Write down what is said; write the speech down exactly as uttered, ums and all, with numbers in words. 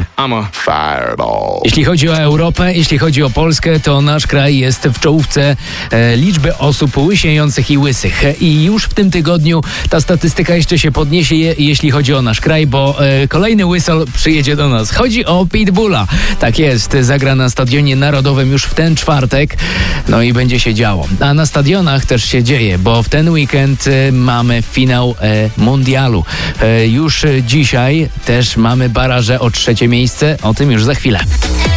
Jem. I'm a fireball. Jeśli chodzi o Europę, jeśli chodzi o Polskę, to nasz kraj jest w czołówce e, liczby osób łysiejących i łysych. I już w tym tygodniu ta statystyka jeszcze się podniesie, je, jeśli chodzi o nasz kraj, bo e, kolejny łysol przyjedzie do nas. Chodzi o Pitbulla. Tak jest, zagra na Stadionie Narodowym już w ten czwartek. No i będzie się działo. A na stadionach też się dzieje, bo w ten weekend e, mamy finał e, mundialu. E, już dzisiaj też mamy baraże o trzecie miejsce. O tym już za chwilę.